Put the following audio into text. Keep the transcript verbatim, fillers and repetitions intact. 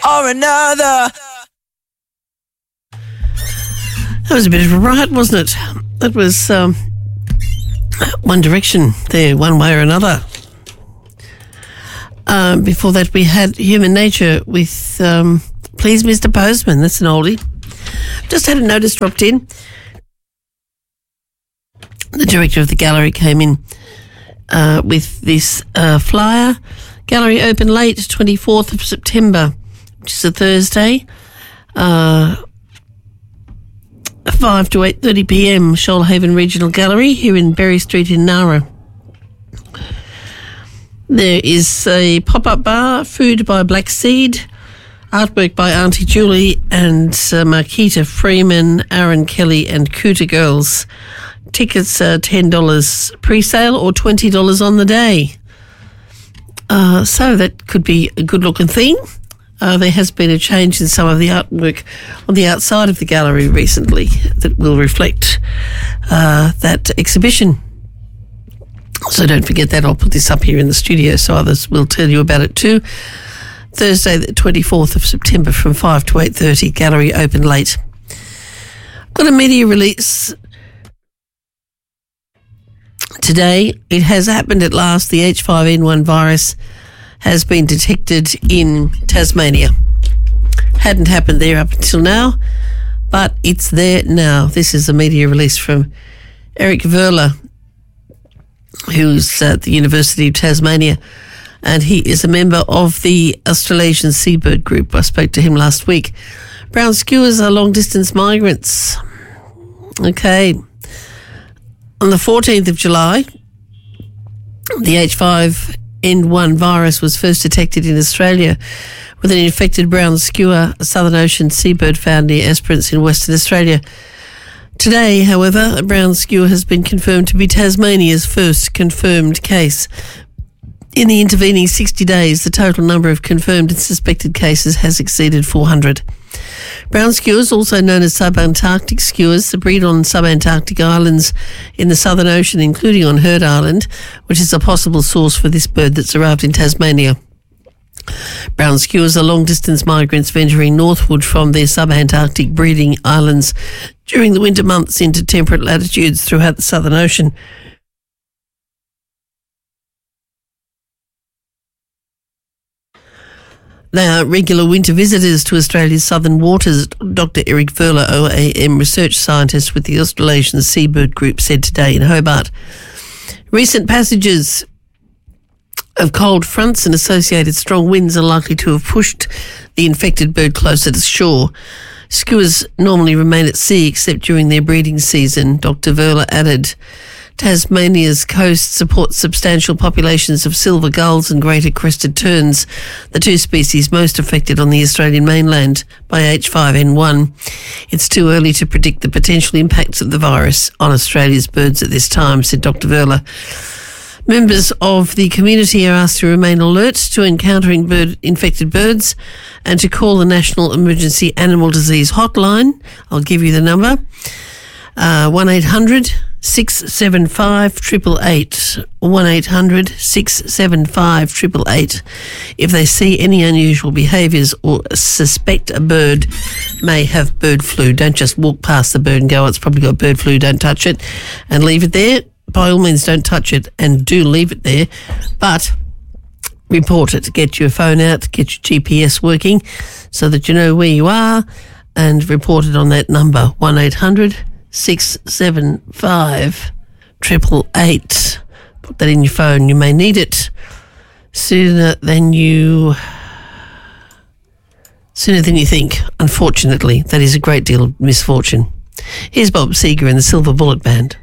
or another. That was a bit of a riot, wasn't it? That was um, One Direction there, one way or another. Um, before that, we had Human Nature with um, Please Mister Postman. That's an oldie. Just had a notice dropped in. The director of the gallery came in uh, with this uh, flyer. Gallery open late, twenty-fourth of September, which is a Thursday. Uh, five to eight thirty p.m. Shoalhaven Regional Gallery here in Berry Street in Nara. There is a pop-up bar, food by Black Seed, artwork by Auntie Julie and uh, Marquita Freeman, Aaron Kelly and Cooter Girls. Tickets are ten dollars pre-sale or twenty dollars on the day. Uh, so that could be a good-looking thing. Uh, there has been a change in some of the artwork on the outside of the gallery recently that will reflect uh, that exhibition. So don't forget that. I'll put this up here in the studio so others will tell you about it too. Thursday the twenty-fourth of September from five to eight thirty, gallery open late. Got a media release today. It has happened at last. The H five N one virus has been detected in Tasmania. Hadn't happened there up until now, but it's there now. This is a media release from Eric Verler, who's at the University of Tasmania, and he is a member of the Australasian Seabird Group. I spoke to him last week. Brown skuas are long-distance migrants. Okay. On the fourteenth of July, the H five N one virus was first detected in Australia with an infected brown skua, a Southern Ocean seabird found near Esperance in Western Australia. Today, however, a brown skua has been confirmed to be Tasmania's first confirmed case. In the intervening sixty days, the total number of confirmed and suspected cases has exceeded four hundred. Brown skuas, also known as subantarctic skuas, breed on subantarctic islands in the Southern Ocean, including on Heard Island, which is a possible source for this bird that's arrived in Tasmania. Brown skuas are long-distance migrants venturing northward from their subantarctic breeding islands during the winter months into temperate latitudes throughout the Southern Ocean. They are regular winter visitors to Australia's southern waters, Doctor Eric Verler, O A M research scientist with the Australasian Seabird Group, said today in Hobart. Recent passages of cold fronts and associated strong winds are likely to have pushed the infected bird closer to shore. Skuas normally remain at sea except during their breeding season, Doctor Verler added. Tasmania's coast supports substantial populations of silver gulls and greater crested terns, the two species most affected on the Australian mainland by H five N one. It's too early to predict the potential impacts of the virus on Australia's birds at this time, said Doctor Verler. Members of the community are asked to remain alert to encountering bird infected birds and to call the National Emergency Animal Disease Hotline. I'll give you the number. Uh, one eight hundred six seven five eight eight eight. one eight hundred six seven five eight eight eight. If they see any unusual behaviours or suspect a bird may have bird flu, don't just walk past the bird and go, oh, it's probably got bird flu, don't touch it, and leave it there. By all means, don't touch it and do leave it there, but report it. Get your phone out, get your G P S working so that you know where you are, and report it on that number, one eight hundred six seven five eight eight eight. Put that in your phone. You may need it sooner than you sooner than you think. Unfortunately, that is a great deal of misfortune. Here's Bob Seger and the Silver Bullet Band.